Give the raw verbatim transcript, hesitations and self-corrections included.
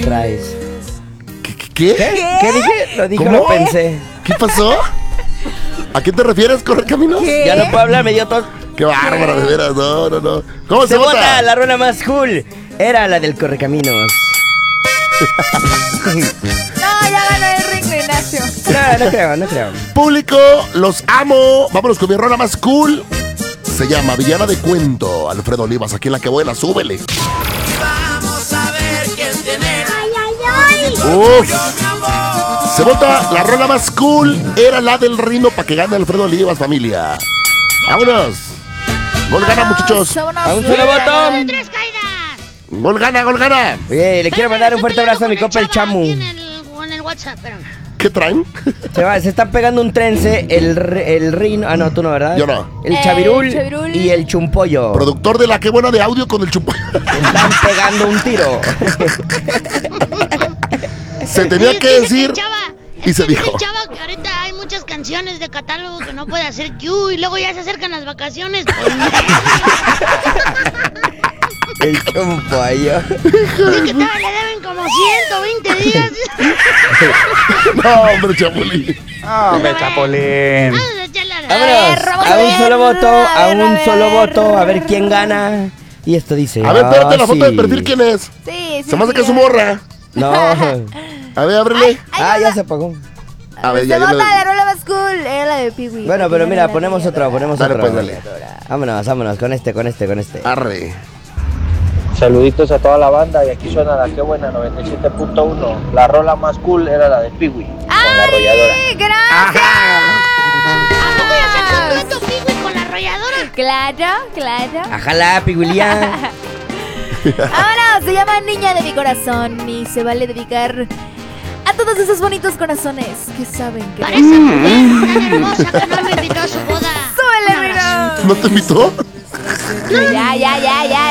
traes. ¿Qué? ¿Qué? ¿Qué? ¿Qué dije? Lo dije, ¿Cómo? lo pensé. ¿Qué pasó? ¿A qué te refieres, Correcaminos? ¿Qué? Ya no puedo hablar, me dio tos. Qué bárbaro, de veras, no, no, no. ¿Cómo se, Se vota? vota la rola más cool. Era la del Correcaminos. No, ya ganó el ring, Ignacio. No, no creo, no creo. Público, los amo. Vámonos con mi rola más cool. Se llama Villana de Cuento. Alfredo Olivas, aquí en La Que Buena, súbele. Vamos a ver quién tiene. Ay, ay, ay. Uf. Se vota la rola más cool. Era la del Rino para que gane Alfredo Olivas, familia. Vámonos. Gol gana, muchachos. Vámonos. A un solo voto. Tres caídas. Gol gana, gol gana. Oye, le quiero mandar un fuerte abrazo a mi copa el Chamu. En el, en el WhatsApp, espérame. ¿Qué traen? Se, va, se están pegando un trence el, re- el Rino. Ah, no, tú no, ¿verdad? Yo no. El El Chavirul, Chavirul. y el Chumpollo. Productor de La Que Buena de audio con el chupo. Están pegando un tiro. Se tenía Dice- que dice decir el Chava, y se dice dijo. el Chava que ahorita hay muchas canciones de catálogo que no puede hacer Q y luego ya se acercan las vacaciones. Pues, El Chumpollo. dice que todavía le deben como ciento veinte días. No, hombre, Chapulín. Hombre, Chapulín. Vamos a echarle a la- Vámonos. vamos A a un ver, solo voto, a a ver, a un ver. solo voto. A ver quién gana. Y esto dice. A ver, espérate, la ah, foto de sí. perfil, ¿quién es? Sí, sí. Se me hace sí, que es su ya. morra. No. A ver, ábrele. Ah, ya se apagó. A ver, Se ya, ya vota le- la rola más cool. Era la de Piwi. Bueno, pero mira, ponemos otro, ponemos Dale, otro. pues, dale. Vámonos, vámonos, con este, con este, con este. Arre. Saluditos a toda la banda y aquí suena La Que Buena noventa y siete punto uno. La rola más cool era la de Piwi con la arrolladora. ¡Ay, gracias! ¿A poco ya sacó un dueto Piggy con la arrolladora? Claro, claro. Ajala, Piguilía. Ahora se llama Niña de mi corazón y se vale dedicar a todos esos bonitos corazones que saben que... Para esa mujer tan hermosa que no me invitó a su boda. ¡Súbele, Rino! ¿No te invitó? Ya, ya, ya, ya.